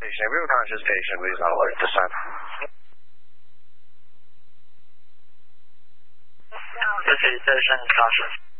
Station, we have a conscious patient, please not alert this time. This is patient conscious.